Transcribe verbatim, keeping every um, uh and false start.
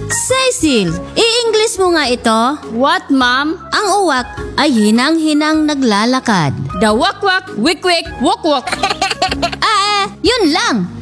Cecil, i-English mo nga ito. What, ma'am? Ang uwak ay hinang-hinang naglalakad. The wak-wak, wik-wik, wok-wok. Ah, eh, yun lang.